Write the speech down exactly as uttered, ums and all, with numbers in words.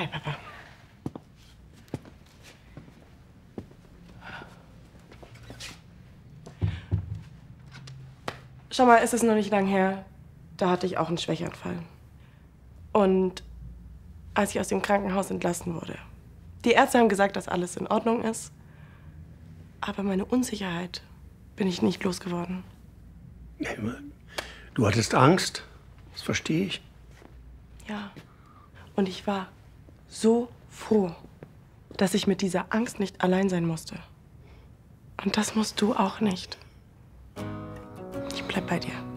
Hi, Papa. Schau mal, es ist noch nicht lang her. Da hatte ich auch einen Schwächeanfall. Und als ich aus dem Krankenhaus entlassen wurde. Die Ärzte haben gesagt, dass alles in Ordnung ist. Aber meine Unsicherheit bin ich nicht losgeworden. Du hattest Angst, das verstehe ich. Ja. Und ich war so froh, dass ich mit dieser Angst nicht allein sein musste. Und das musst du auch nicht. Ich bleib bei dir.